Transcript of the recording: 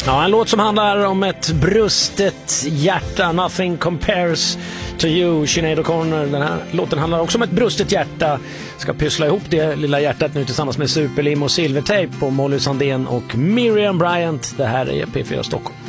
Ja, en låt som handlar om ett brustet hjärta. Nothing compares to you, Sinead O'Connor. Den här låten handlar också om ett brustet hjärta. Ska pyssla ihop det lilla hjärtat nu tillsammans med Superlim och Silvertape och Molly Sandén och Miriam Bryant. Det här är P4 Stockholm.